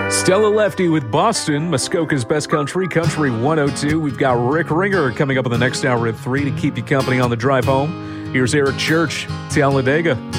Stella Lefty with Boston, Muskoka's Best Country, Country 102. We've got Rick Ringer coming up in the next hour at 3 to keep you company on the drive home. Here's Eric Church, Talladega.